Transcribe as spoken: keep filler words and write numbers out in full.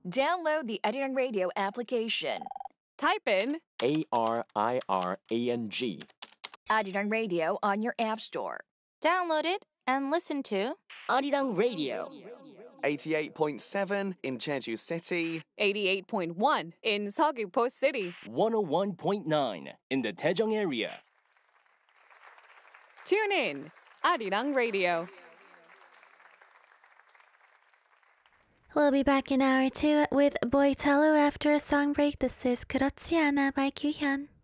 Download the Arirang Radio application. Type in A R I R A N G. Arirang Radio on your app store. Download it and listen to Arirang Radio. eighty-eight point seven in Jeju City. eighty-eight point one in Seogwipo City. one oh one point nine in the Daejeong area. Tune in, Arirang Radio. We'll be back in hour two with Boy Talo after a song break. This is 그렇지 않아 by Kyuhyun.